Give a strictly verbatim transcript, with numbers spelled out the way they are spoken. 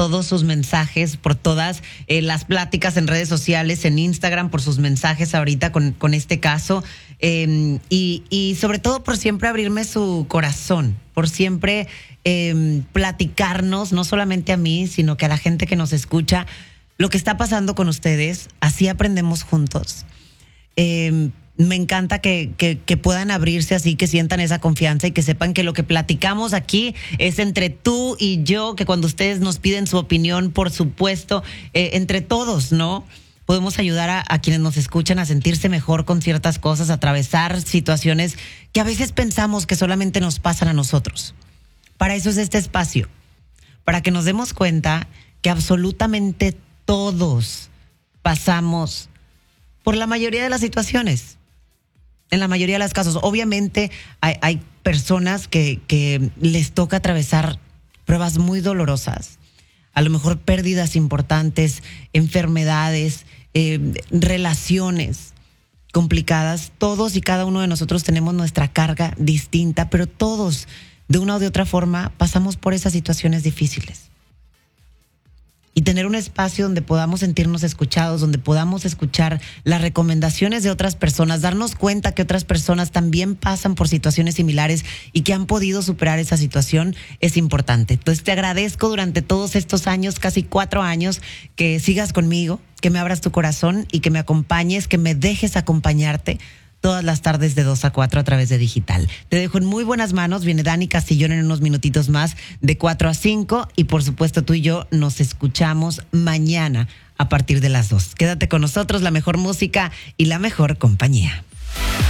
todos sus mensajes, por todas eh, las pláticas en redes sociales, en Instagram, por sus mensajes ahorita con, con este caso. Eh, y, y sobre todo por siempre abrirme su corazón, por siempre eh, platicarnos, no solamente a mí, sino que a la gente que nos escucha, lo que está pasando con ustedes. Así aprendemos juntos. Eh, me encanta que, que, que puedan abrirse así, que sientan esa confianza y que sepan que lo que platicamos aquí es entre tú y yo, que cuando ustedes nos piden su opinión, por supuesto, eh, entre todos, ¿no? Podemos ayudar a, a quienes nos escuchan a sentirse mejor con ciertas cosas, a atravesar situaciones que a veces pensamos que solamente nos pasan a nosotros. Para eso es este espacio, para que nos demos cuenta que absolutamente todos pasamos por la mayoría de las situaciones. En la mayoría de los casos, obviamente hay, hay personas que, que les toca atravesar pruebas muy dolorosas, a lo mejor pérdidas importantes, enfermedades, eh, relaciones complicadas. Todos y cada uno de nosotros tenemos nuestra carga distinta, pero todos, de una o de otra forma, pasamos por esas situaciones difíciles. Y tener un espacio donde podamos sentirnos escuchados, donde podamos escuchar las recomendaciones de otras personas, darnos cuenta que otras personas también pasan por situaciones similares y que han podido superar esa situación, es importante. Entonces te agradezco durante todos estos años, casi cuatro años, que sigas conmigo, que me abras tu corazón y que me acompañes, que me dejes acompañarte todas las tardes de dos a cuatro a través de Digital. Te dejo en muy buenas manos. Viene Dani Castillón en unos minutitos más, de cuatro a cinco. Y por supuesto tú y yo nos escuchamos mañana a partir de las dos. Quédate con nosotros, la mejor música y la mejor compañía.